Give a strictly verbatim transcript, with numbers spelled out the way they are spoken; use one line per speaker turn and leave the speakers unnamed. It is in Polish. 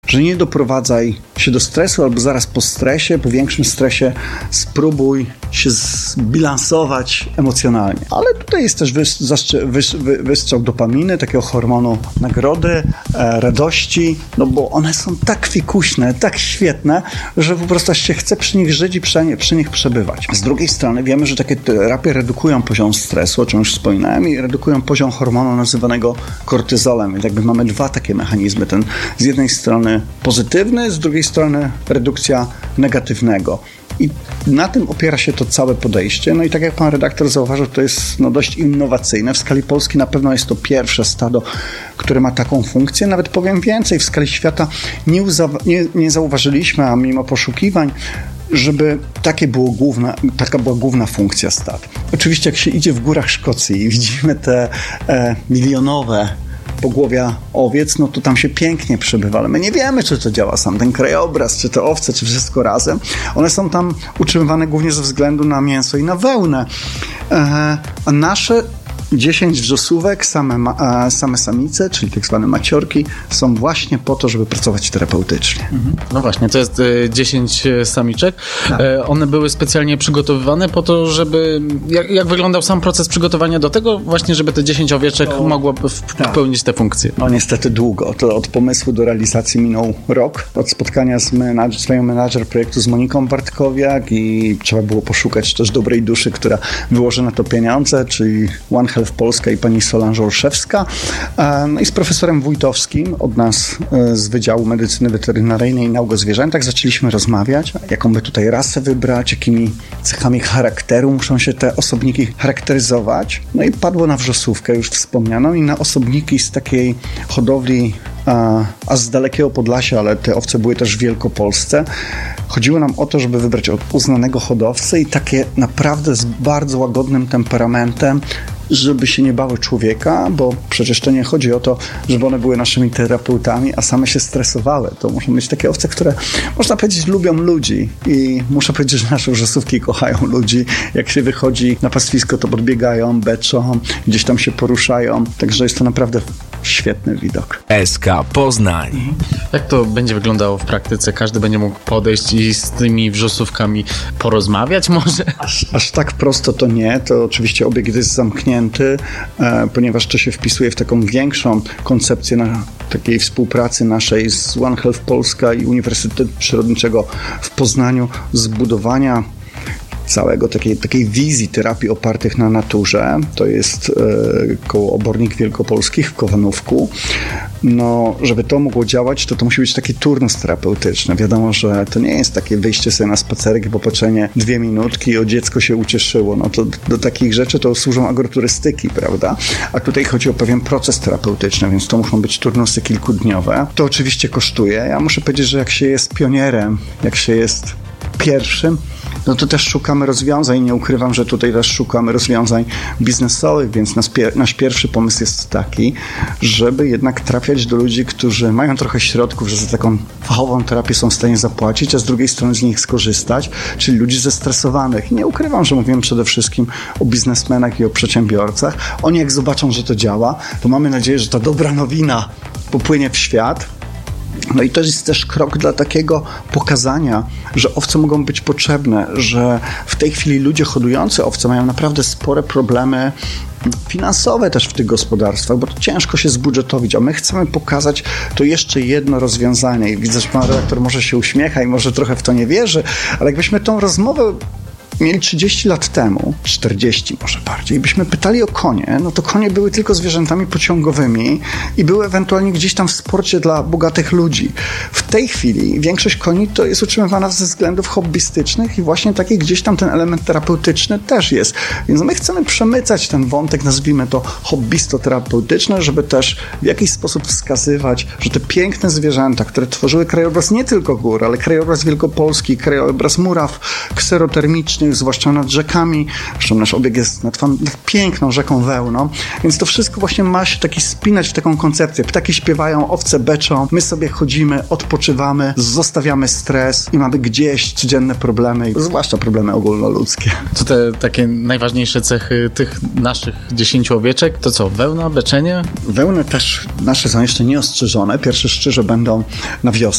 że nie doprowadzaj się do stresu albo zaraz po stresie, po większym stresie spróbuj się zbilansować emocjonalnie. Ale tutaj jest też wystrzał, wystrzał dopaminy, takiego hormonu nagrody, e, radości, no bo one są tak fikuśne, tak świetne, że po prostu się chce przy nich żyć i przy, przy nich przebywać. Z drugiej strony wiemy, że takie terapie redukują poziom stresu, o czym już wspominałem, i redukują poziom hormonu nazywanego kortyzolem. Więc jakby mamy dwa takie mechanizmy. Ten z jednej strony pozytywny, z drugiej strony redukcja negatywnego. I na tym opiera się to całe podejście. No i tak jak pan redaktor zauważył, to jest no, dość innowacyjne. W skali Polski na pewno jest to pierwsze stado, które ma taką funkcję. Nawet powiem więcej, w skali świata nie, uza- nie, nie zauważyliśmy, a mimo poszukiwań, żeby takie było główna, taka była główna funkcja stad. Oczywiście jak się idzie w górach Szkocji i widzimy te e, milionowe pogłowia owiec, no to tam się pięknie przebywa, ale my nie wiemy, czy to działa sam ten krajobraz, czy te owce, czy wszystko razem. One są tam utrzymywane głównie ze względu na mięso i na wełnę. E, a nasze dziesięć wrzosówek, same, ma, same samice, czyli tak zwane maciorki, są właśnie po to, żeby pracować terapeutycznie.
Mhm. No właśnie, to jest y, dziesięć samiczek. Tak. E, one były specjalnie przygotowywane po to, żeby... Jak, jak wyglądał sam proces przygotowania do tego właśnie, żeby te dziesięć owieczek to, mogło w, tak. pełnić te funkcje?
No niestety długo. To od pomysłu do realizacji minął rok. Od spotkania z menadż- swoją menadżer projektu z Moniką Bartkowiak i trzeba było poszukać też dobrej duszy, która wyłoży na to pieniądze, czyli One Health Polska i pani Solange Olszewska, no i z profesorem Wójtowskim od nas z Wydziału Medycyny Weterynaryjnej i Nauk o Zwierzętach zaczęliśmy rozmawiać, jaką by tutaj rasę wybrać, jakimi cechami charakteru muszą się te osobniki charakteryzować. No i padło na wrzosówkę już wspomnianą i na osobniki z takiej hodowli a, a z dalekiego Podlasia, ale te owce były też w Wielkopolsce. Chodziło nam o to, żeby wybrać od uznanego hodowcę i takie naprawdę z bardzo łagodnym temperamentem, żeby się nie bały człowieka, bo przecież to nie chodzi o to, żeby one były naszymi terapeutami, a same się stresowały. To muszą być takie owce, które, można powiedzieć, lubią ludzi i muszę powiedzieć, że nasze wrzosówki kochają ludzi. Jak się wychodzi na pastwisko, to podbiegają, beczą, gdzieś tam się poruszają, także jest to naprawdę świetny widok.
S K Poznań.
Jak to będzie wyglądało w praktyce? Każdy będzie mógł podejść i z tymi wrzosówkami porozmawiać może?
Aż, aż tak prosto to nie. To oczywiście obiekt jest zamknięty, e, ponieważ to się wpisuje w taką większą koncepcję na takiej współpracy naszej z One Health Polska i Uniwersytetu Przyrodniczego w Poznaniu, zbudowania całego takiej, takiej wizji terapii opartych na naturze. To jest e, koło Obornik Wielkopolskich w Kowanówku. No, żeby to mogło działać, to to musi być taki turnus terapeutyczny. Wiadomo, że to nie jest takie wyjście sobie na spacerek i popatrzenie dwie minutki i o dziecko się ucieszyło. No to do, do takich rzeczy to służą agroturystyki, prawda? A tutaj chodzi o pewien proces terapeutyczny, więc to muszą być turnusy kilkudniowe. To oczywiście kosztuje. Ja muszę powiedzieć, że jak się jest pionierem, jak się jest pierwszym, no to też szukamy rozwiązań. Nie ukrywam, że tutaj też szukamy rozwiązań biznesowych, więc nasz, pier- nasz pierwszy pomysł jest taki, żeby jednak trafiać do ludzi, którzy mają trochę środków, że za taką fachową terapię są w stanie zapłacić, a z drugiej strony z nich skorzystać, czyli ludzi zestresowanych. Nie ukrywam, że mówiłem przede wszystkim o biznesmenach i o przedsiębiorcach. Oni jak zobaczą, że to działa, to mamy nadzieję, że ta dobra nowina popłynie w świat. No i to jest też krok dla takiego pokazania, że owce mogą być potrzebne, że w tej chwili ludzie hodujący owce mają naprawdę spore problemy finansowe też w tych gospodarstwach, bo to ciężko się zbudżetowić, a my chcemy pokazać to jeszcze jedno rozwiązanie. I widzę, że pan redaktor może się uśmiecha i może trochę w to nie wierzy, ale jakbyśmy tą rozmowę mieli trzydzieści lat temu, czterdzieści może bardziej, i byśmy pytali o konie, no to konie były tylko zwierzętami pociągowymi i były ewentualnie gdzieś tam w sporcie dla bogatych ludzi. W tej chwili większość koni to jest utrzymywana ze względów hobbystycznych i właśnie taki gdzieś tam ten element terapeutyczny też jest. Więc my chcemy przemycać ten wątek, nazwijmy to hobbysto-terapeutyczny, żeby też w jakiś sposób wskazywać, że te piękne zwierzęta, które tworzyły krajobraz nie tylko gór, ale krajobraz wielkopolski, krajobraz muraw kserotermicznych, zwłaszcza nad rzekami. Zresztą nasz obieg jest nad, nad piękną rzeką Wełną, więc to wszystko właśnie ma się taki spinać w taką koncepcję. Ptaki śpiewają, owce beczą, my sobie chodzimy, odpoczywamy, zostawiamy stres i mamy gdzieś codzienne problemy, zwłaszcza problemy ogólnoludzkie.
To te takie najważniejsze cechy tych naszych dziesięciu owieczek, to co, wełna, beczenie?
Wełny też nasze są jeszcze nieostrzyżone. Pierwsze szczyże będą na wiosnę.